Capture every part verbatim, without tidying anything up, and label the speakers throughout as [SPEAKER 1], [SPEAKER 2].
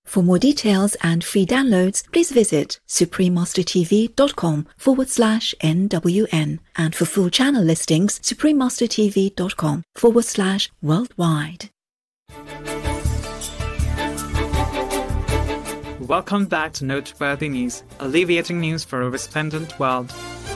[SPEAKER 1] For more details and free downloads, please visit suprememastertv.com forward slash NWN. And for full channel listings, suprememastertv.com forward slash worldwide.
[SPEAKER 2] Welcome back to Noteworthy News, alleviating news for a resplendent world.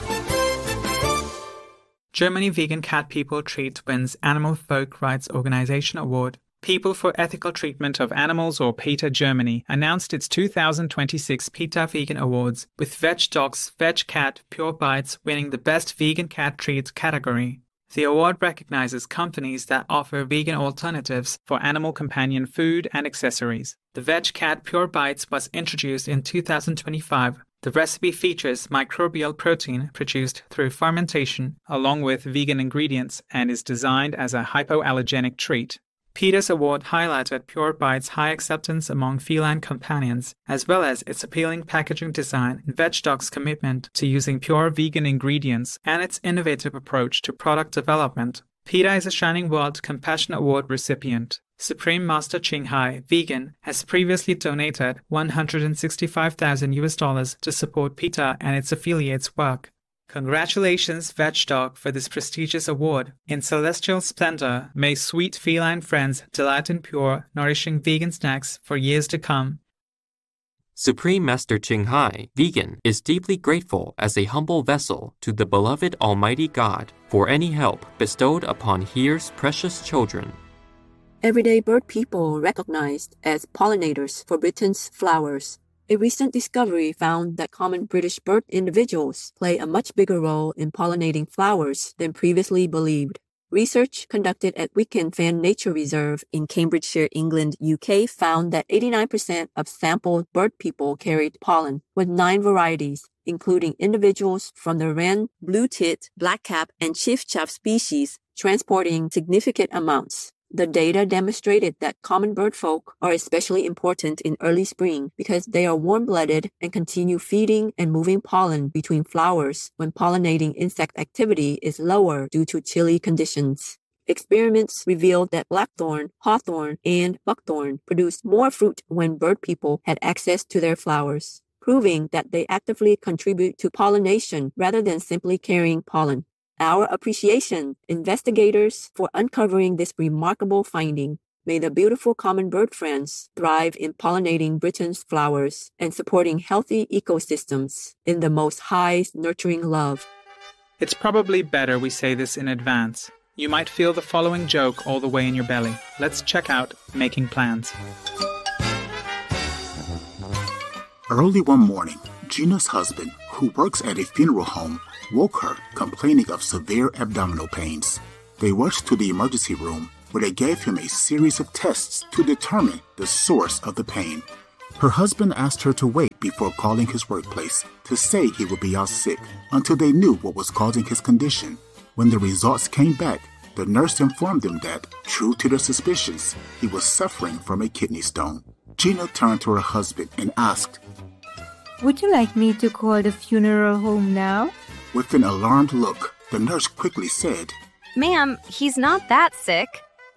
[SPEAKER 2] Germany vegan cat people treat wins Animal Folk Rights Organization Award. People for Ethical Treatment of Animals, or PETA Germany, announced its two thousand twenty-six PETA Vegan Awards, with Veg Dogs, Veg Cat, Pure Bites winning the Best Vegan Cat Treats category. The award recognizes companies that offer vegan alternatives for animal companion food and accessories. The Veg Cat Pure Bites was introduced in two thousand twenty-five. The recipe features microbial protein produced through fermentation, along with vegan ingredients, and is designed as a hypoallergenic treat. PETA's award highlighted Pure Bites' high acceptance among feline companions, as well as its appealing packaging design and Veg Dog's commitment to using pure vegan ingredients and its innovative approach to product development. PETA is a Shining World Compassion Award recipient. Supreme Master Ching Hai, vegan, has previously donated one hundred sixty-five thousand U S dollars to support PETA and its affiliates' work. Congratulations, Veg Dog, for this prestigious award. In celestial splendor, may sweet feline friends delight in pure, nourishing vegan snacks for years to come.
[SPEAKER 3] Supreme Master Ching Hai, vegan, is deeply grateful as a humble vessel to the beloved Almighty God for any help bestowed upon Here's precious children.
[SPEAKER 4] Everyday bird people recognized as pollinators for Britain's flowers. A recent discovery found that common British bird individuals play a much bigger role in pollinating flowers than previously believed. Research conducted at Wicken Fen Nature Reserve in Cambridgeshire, England, U K found that eighty-nine percent of sampled bird people carried pollen, with nine varieties, including individuals from the wren, blue tit, blackcap, and chiffchaff species, transporting significant amounts. The data demonstrated that common bird folk are especially important in early spring because they are warm-blooded and continue feeding and moving pollen between flowers when pollinating insect activity is lower due to chilly conditions. Experiments revealed that blackthorn, hawthorn, and buckthorn produced more fruit when bird people had access to their flowers, proving that they actively contribute to pollination rather than simply carrying pollen. Our appreciation, investigators, for uncovering this remarkable finding. May the beautiful common bird friends thrive in pollinating Britain's flowers and supporting healthy ecosystems in the Most High's nurturing love.
[SPEAKER 2] It's probably better we say this in advance. You might feel the following joke all the way in your belly. Let's check out Making Plans.
[SPEAKER 5] Early one morning, Gina's husband, who works at a funeral home, woke her complaining of severe abdominal pains. They rushed to the emergency room, where they gave him a series of tests to determine the source of the pain. Her husband asked her to wait before calling his workplace to say he would be out sick until they knew what was causing his condition. When the results came back, the nurse informed them that, true to their suspicions, he was suffering from a kidney stone. Gina turned to her husband and asked,
[SPEAKER 6] "Would you like me to call the funeral home now?"
[SPEAKER 5] With an alarmed look, the nurse quickly said,
[SPEAKER 7] "Ma'am, he's not that sick."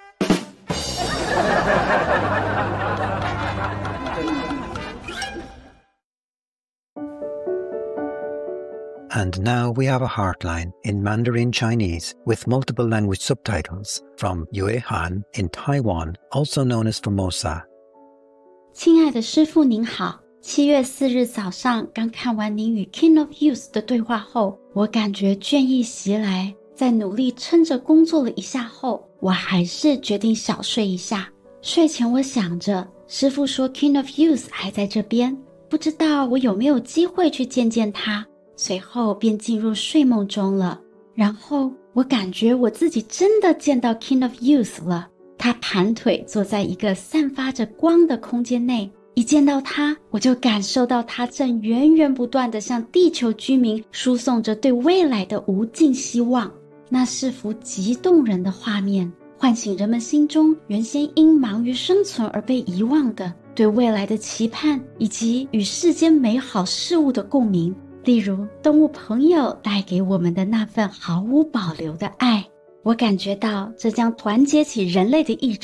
[SPEAKER 8] And now we have a Heartline in Mandarin Chinese with multiple language subtitles from Yue Han in Taiwan, also known as Formosa.
[SPEAKER 9] 亲爱的师父您好，七月四日早上刚看完您与 King of Youth 的对话后，我感觉倦意袭来，在努力撑着工作了一下后，我还是决定小睡一下。睡前我想着，师父说 King of Youth 还在这边，不知道我有没有机会去见见他。随后便进入睡梦中了。然后我感觉我自己真的见到 King of Youth 了。他盘腿坐在一个散发着光的空间内，一见到他，我就感受到他正源源不断地向地球居民输送着对未来的无尽希望。那是幅极动人的画面，唤醒人们心中原先因忙于生存而被遗忘的对未来的期盼，以及与世间美好事物的共鸣，例如动物朋友带给我们的那份毫无保留的爱。我感觉到这将团结起人类的意志，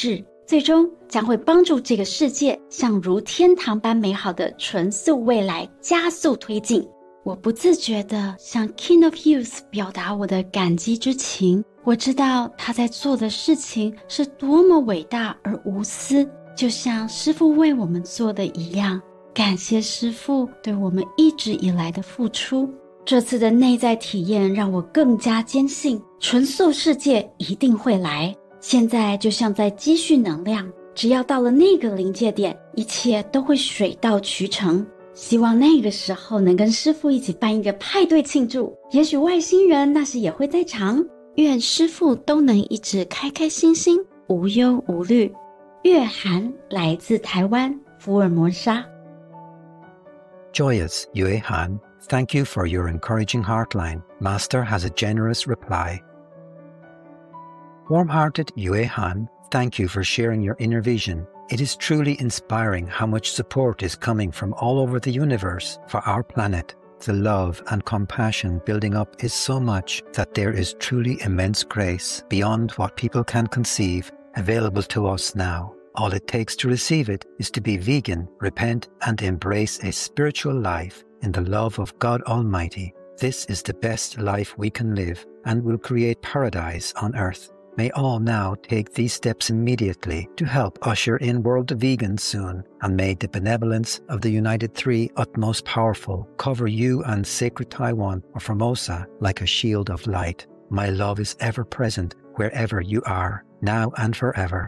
[SPEAKER 9] 最终将会帮助这个世界向如天堂般美好的纯素未来加速推进。我不自觉地向 King of Youth 表达我的感激之情。我知道他在做的事情是多么伟大而无私，就像师父为我们做的一样。感谢师父对我们一直以来的付出。这次的内在体验让我更加坚信，纯素世界一定会来。现在就像在积蓄能量，只要到了那个临界点，一切都会水到渠成。希望那个时候能跟师父一起办一个派对庆祝，也许外星人那时也会在场。愿师父都能一直开开心心，无忧无虑。月涵来自台湾福尔摩沙。
[SPEAKER 8] Joyous Yue Han, thank you for your encouraging heartline. Master has a generous reply. Warm-hearted Yue Han, thank you for sharing your inner vision. It is truly inspiring how much support is coming from all over the universe for our planet. The love and compassion building up is so much that there is truly immense grace beyond what people can conceive available to us now. All it takes to receive it is to be vegan, repent, and embrace a spiritual life in the love of God Almighty. This is the best life we can live and will create paradise on earth. May all now take these steps immediately to help usher in World Vegan soon, and may the benevolence of the United Three Utmost Powerful cover you and sacred Taiwan or Formosa like a shield of light. My love is ever present wherever you are, now and forever.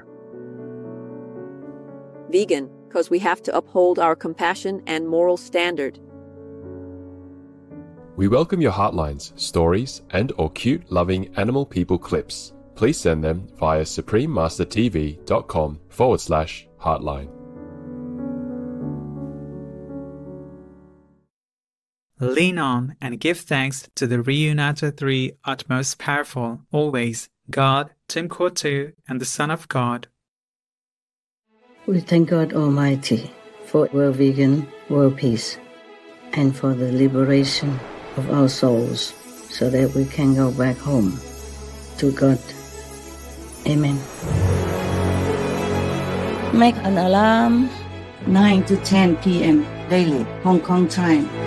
[SPEAKER 4] Vegan, because we have to uphold our compassion and moral standard.
[SPEAKER 10] We welcome your heartlines, stories, and or cute, loving animal people clips. Please send them via suprememastertv.com forward slash heartline.
[SPEAKER 2] Lean on and give thanks to the Reunited Three Utmost Powerful, always, God, Tim Kortu, and the Son of God.
[SPEAKER 11] We thank God Almighty for world vegan, world peace, and for the liberation of our souls so that we can go back home to God. Amen.
[SPEAKER 12] Make an alarm.
[SPEAKER 11] nine to ten p.m. daily, Hong Kong time.